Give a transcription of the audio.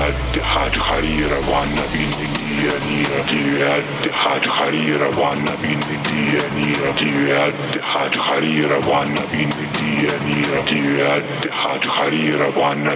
حاج خريرة والنبي ندية نيرة تياد حاج خريرة والنبي ندية نيرة تياد حاج خريرة والنبي ندية نيرة تياد حاج خريرة والنبي